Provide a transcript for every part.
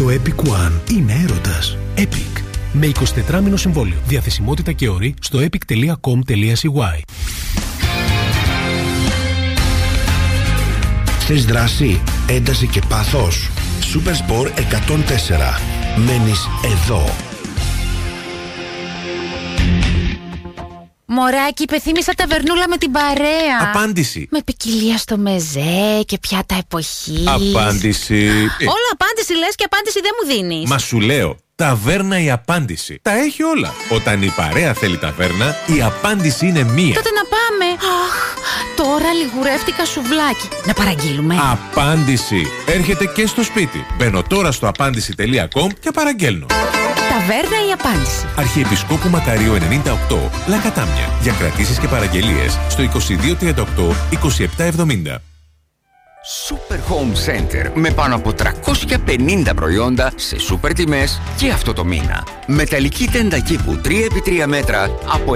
Το Epic One είναι έρωτας. Epic. Με 24μηνο συμβόλαιο. Διαθεσιμότητα και όροι στο epic.com.cy. Θες δράση, ένταση και πάθος? Supersport 104. Μένεις εδώ. Μωράκι, υπεθύμησα ταβερνούλα με την παρέα. Απάντηση. Με ποικιλία στο μεζέ και πιάτα εποχής. Απάντηση. Όλα απάντηση λες και απάντηση δεν μου δίνεις. Μα σου λέω, ταβέρνα η απάντηση. Τα έχει όλα. Όταν η παρέα θέλει ταβέρνα, η απάντηση είναι μία. Τότε να πάμε. Αχ, τώρα λιγουρεύτηκα σουβλάκι. Να παραγγείλουμε. Απάντηση. Έρχεται και στο σπίτι. Μπαίνω τώρα στο απάντηση.com και παραγγέλνω. Ταβέρνα η απάντηση. Αρχιεπισκόπου Μακαρίου 98, Λακατάμια. Για κρατήσεις και παραγγελίες στο 2238 2770. Super Home Center με πάνω από 350 προϊόντα σε σούπερ τιμές και αυτό το μήνα. Μεταλλική τέντα κήπου 3x3 μέτρα από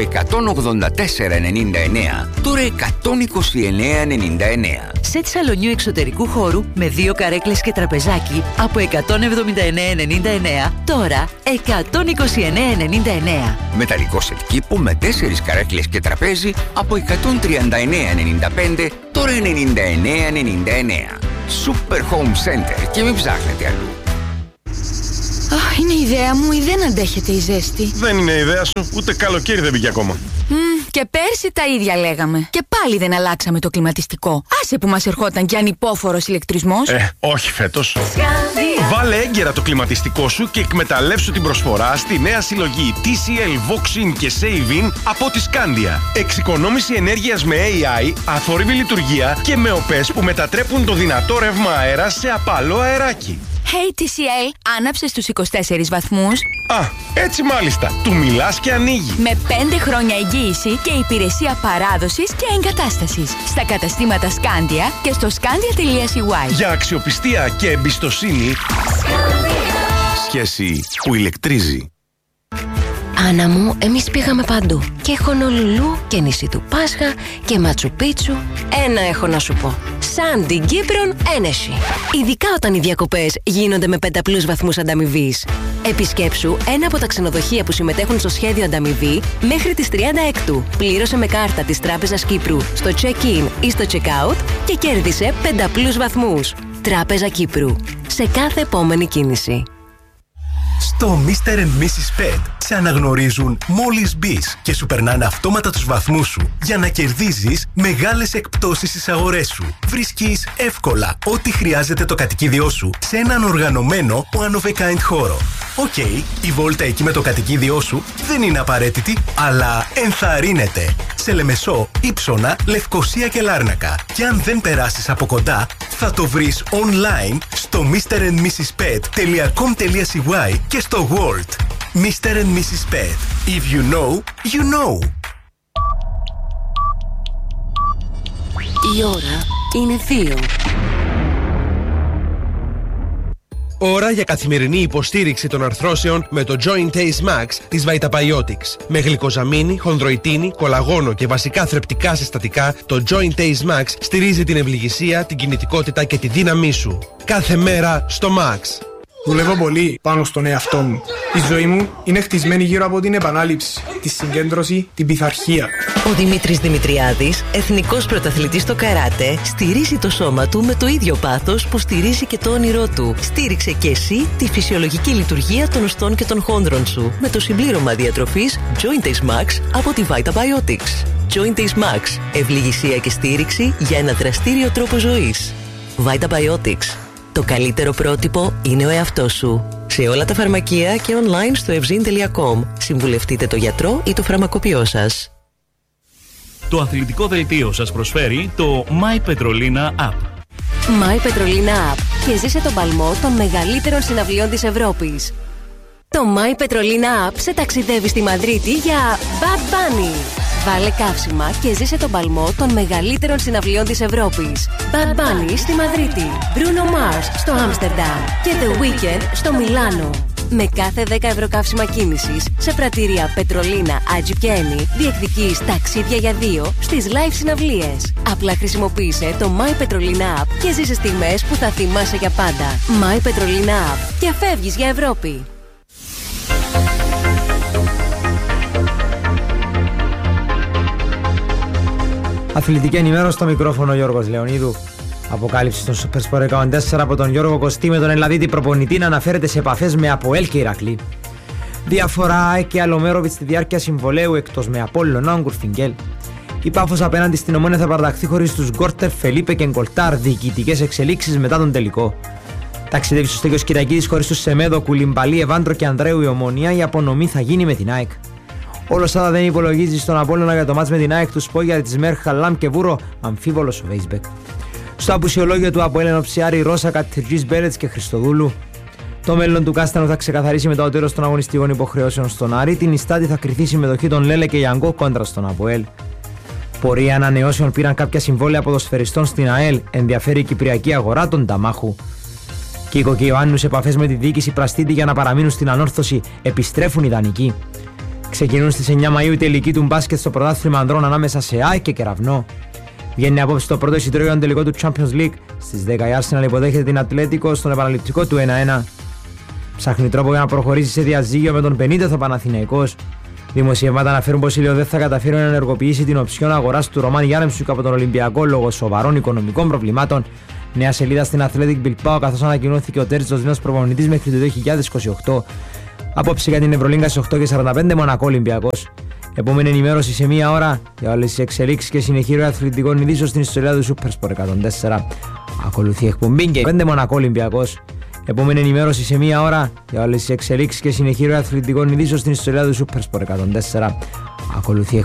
184,99 τώρα 129,99. Σετ σαλονιού εξωτερικού χώρου με 2 καρέκλες και τραπεζάκι από 179,99 τώρα 129,99. Μεταλλικό σετ κήπου με 4 καρέκλες και τραπέζι από 139,95 τώρα 99,99. Super Home Center και μην ψάχνετε αλλού. Αχ, είναι ιδέα μου ή δεν αντέχεται η ζέστη? Δεν είναι ιδέα σου, ούτε καλοκαίρι δεν πήγε ακόμα. Και πέρσι τα ίδια λέγαμε. Και πάλι δεν αλλάξαμε το κλιματιστικό. Άσε που μας ερχόταν κι ανυπόφορος ηλεκτρισμός. Όχι φέτος. Βάλε έγκαιρα το κλιματιστικό σου και εκμεταλλεύσου την προσφορά στη νέα συλλογή TCL Voxin και Savin από τη Scandia. Εξοικονόμηση ενέργειας με AI, αθόρυβη λειτουργία και με οπές που μετατρέπουν το δυνατό ρεύμα αέρα σε απαλό αεράκι. Hey TCL, άναψες τους 24 βαθμούς. Έτσι μάλιστα. Του μιλάς και ανοίγει. Με 5 χρόνια εγγύηση και υπηρεσία παράδοσης και εγκατάστασης. Στα καταστήματα Scandia και στο scandia.cy. Για αξιοπιστία και εμπιστοσύνη. Σχέση που ηλεκτρίζει. Άννα μου, εμείς πήγαμε παντού. Και Χονολουλού και νησί του Πάσχα και Ματσουπίτσου. Ένα έχω να σου πω. Σαν την Κύπρον Ένεση. Ειδικά όταν οι διακοπές γίνονται με 5 βαθμούς ανταμοιβής. Επισκέψου ένα από τα ξενοδοχεία που συμμετέχουν στο σχέδιο ανταμοιβή μέχρι τις 36. Πλήρωσε με κάρτα της Τράπεζας Κύπρου στο check-in ή στο check-out και κέρδισε 5 βαθμούς. Τράπεζα Κύπρου. Σε κάθε επόμενη κίνηση. Στο Mr. and Mrs. Pet σε αναγνωρίζουν μόλις μπεις και σου περνάνε αυτόματα τους βαθμούς σου για να κερδίζεις μεγάλες εκπτώσεις στις αγορές σου. Βρίσκεις εύκολα ό,τι χρειάζεται το κατοικίδιό σου σε έναν οργανωμένο one of a kind χώρο. Οκ, η βόλτα εκεί με το κατοικίδιό σου δεν είναι απαραίτητη, αλλά ενθαρρύνεται. Σε Λεμεσό, Ύψωνα, Λευκοσία και Λάρνακα. Και αν δεν περάσεις από κοντά, θα το βρεις online στο mrandmrspet.com.cy και στο World. Mr. and Mrs. Pet. If you know, you know. Η ώρα είναι 2. Ώρα για καθημερινή υποστήριξη των αρθρώσεων με το Joint Ace Max της Vitabiotics. Με γλυκοζαμίνη, χονδροϊτίνη, κολαγόνο και βασικά θρεπτικά συστατικά, το Joint Ace Max στηρίζει την ευληγησία, την κινητικότητα και τη δύναμή σου. Κάθε μέρα στο Max. Δουλεύω πολύ πάνω στον εαυτό μου. Η ζωή μου είναι χτισμένη γύρω από την επανάληψη, τη συγκέντρωση, την πειθαρχία. Ο Δημήτρης Δημητριάδης, εθνικός πρωταθλητής στο καράτε, στηρίζει το σώμα του με το ίδιο πάθος που στηρίζει και το όνειρό του. Στήριξε και εσύ τη φυσιολογική λειτουργία των οστών και των χόνδρων σου με το συμπλήρωμα διατροφής Joint Ace Max από τη Vitabiotics. Joint Ace Max. Ευληγησία και στήριξη για ένα δραστήριο τρόπο ζωής. Vitabiotics. Το καλύτερο πρότυπο είναι ο εαυτός σου. Σε όλα τα φαρμακεία και online στο evzin.com. Συμβουλευτείτε το γιατρό ή το φαρμακοποιό σας. Το αθλητικό δελτίο σας προσφέρει το My Petrolina App. My Petrolina App και ζήσε τον παλμό των μεγαλύτερων συναυλιών της Ευρώπης. Το My Petrolina App σε ταξιδεύει στη Μαδρίτη για Bad Bunny. Βάλε καύσιμα και ζήσε τον παλμό των μεγαλύτερων συναυλιών της Ευρώπης. Bad Bunny στη Μαδρίτη, Bruno Mars στο Άμστερνταμ και The Weeknd στο Μιλάνο. Με κάθε 10 ευρώ καύσιμα κίνησης σε πρατήρια Πετρολίνα, Άτζι και Ένι διεκδικείς ταξίδια για 2 στις live συναυλίες. Απλά χρησιμοποίησε το My Petrolina App και ζήσε στιγμές που θα θυμάσαι για πάντα. My Petrolina App και φεύγεις για Ευρώπη. Αθλητική ενημέρωση στο μικρόφωνο Γιώργος Λεωνίδου. Αποκάλυψη στον Super Sport 104 από τον Γιώργο Κωστή με τον Ελλαδίτη προπονητή να αναφέρεται σε επαφές με ΑΠΟΕΛ και Ηρακλή. Διαφορά και Αλομέροβιτ στη διάρκεια συμβολέου εκτός με Απόλλωνα Ογκουρφιγκέλ. Η Πάφος απέναντι στην Ομόνια θα παραταχθεί χωρίς τους Γκόρτερ, Φελίπε και Γκολτάρ. Διοικητικές εξελίξεις μετά τον τελικό. Ταξιδεύει στο Στέγιος Κυριακίδης χωρίς τους Σεμέδο, Κουλιμπαλί, Ευάντρο και Ανδρέου η Ομονία. Η απονομή θα γίνει με την ΑΕΚ. Ο Λοσάδα δεν υπολογίζει στον Απόλλωνα για το μάτς με την ΑΕΚ του Σπόγιαρη της Μέρ, Χαλάμ και Βούρο, αμφίβολος ο Βέισμπεκ. Στο απουσιολόγιο του Αποέλ ενοψιάρει Ρώσα, Καττιτζής, Μπέλετς και Χριστοδούλου. Το μέλλον του Κάστανου θα ξεκαθαρίσει μετά το τέλος των αγωνιστικών υποχρεώσεων στον Άρη. Την Ιστάτη θα κριθεί συμμετοχή των Λέλε και Γιανγκό κόντρα στον Αποέλ. Πορεία ανανεώσεων πήραν κάποια συμβόλαια ποδοσφαιριστών στην ΑΕΛ. Ενδιαφέρει η κυπριακή αγορά των Ταμάχου. Κίκο και Ιωάννου σε επαφές με τη διοίκηση Πραστίτη για να παραμείνουν στην ανόρθωση. Επιστρέφουν οι δανεικοί. Ξεκινούν στις 9 Μαΐου η τελική του μπάσκετ στο πρωτάθλημα ανδρών ανάμεσα σε ΑΕΚ και Κεραυνό. Βγαίνει απόψε το πρώτο εισιτήριο για τον τελικό του Champions League. Στις 10 η Arsenal υποδέχεται την Ατλέτικο στον επαναληπτικό του 1-1. Ψάχνει τρόπο για να προχωρήσει σε διαζύγιο με τον 50ο Παναθηναϊκός. Δημοσιεύματα αναφέρουν πως η Λεω δεν θα καταφέρει να ενεργοποιήσει την οψιόν αγοράς του Ρωμάν Γιάρεμτσουκ από τον Ολυμπιακό λόγω σοβαρών οικονομικών προβλημάτων. Νέα σελίδα στην Athletic Bilbao, καθώς ανακοινώθηκε ο Τέρτζος νέος προπονητής μέχρι το 2028. Απόψε για την Ευρωλίγκα στις 8:45 Μονακό Ολυμπιακός. Επόμενη ενημέρωση σε μία ώρα για όλες τις εξελίξεις και συνεχή ροή αθλητικών ειδήσεων στην ιστορία του Super Sport 104. Ακολουθεί εκπομπή και 5 Μονακό Ολυμπιακός. Επόμενη ενημέρωση σε μία ώρα για όλες τις εξελίξεις και συνεχή ροή αθλητικών ειδήσεων στην ιστορία του Super Sport 104. Ακολουθεί